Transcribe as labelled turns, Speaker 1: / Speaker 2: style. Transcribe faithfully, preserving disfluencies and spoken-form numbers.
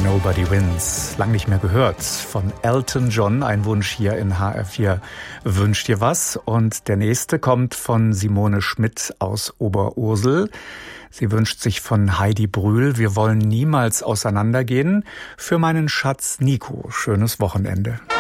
Speaker 1: Nobody Wins. Lang nicht mehr gehört. Von Elton John, ein Wunsch hier in H R vier. Wünscht dir was? Und der nächste kommt von Simone Schmidt aus Oberursel. Sie wünscht sich von Heidi Brühl, wir wollen niemals auseinandergehen. Für meinen Schatz Nico. Schönes Wochenende.